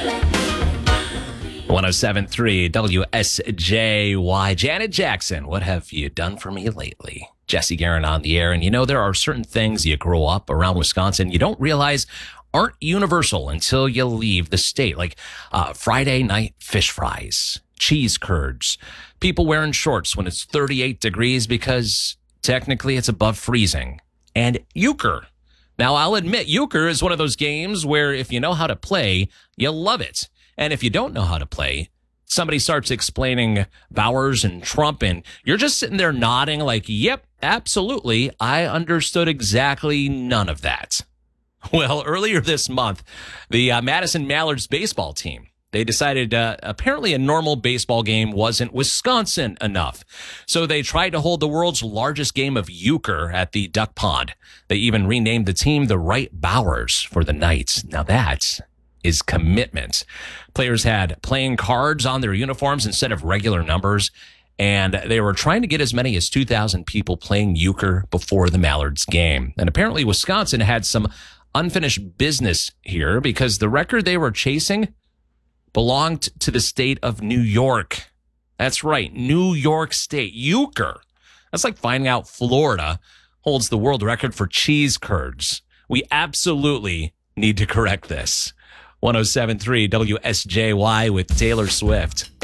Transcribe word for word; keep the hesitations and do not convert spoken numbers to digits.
one oh seven point three W S J Y. Janet Jackson, what have you done for me lately? Jesse Guerin on the air. And you know, there are certain things you grow up around Wisconsin you don't realize aren't universal until you leave the state, like uh, Friday night fish fries, cheese curds, people wearing shorts when it's thirty-eight degrees because technically it's above freezing, and euchre. Now, I'll admit, euchre is one of those games where if you know how to play, you love it. And if you don't know how to play, somebody starts explaining Bowers and Trump, and you're just sitting there nodding like, yep, absolutely. I understood exactly none of that. Well, earlier this month, the uh, Madison Mallards baseball team, they decided uh, apparently a normal baseball game wasn't Wisconsin enough. So they tried to hold the world's largest game of euchre at the Duck Pond. They even renamed the team the Wright Bowers for the night. Now that's is commitment. Players had playing cards on their uniforms instead of regular numbers, and they were trying to get as many as two thousand people playing euchre before the Mallards game. And apparently Wisconsin had some unfinished business here because the record they were chasing belonged to the state of New York. That's right, New York State. Euchre. That's like finding out Florida holds the world record for cheese curds. We absolutely need to correct this. one oh seven point three W S J Y with Taylor Swift.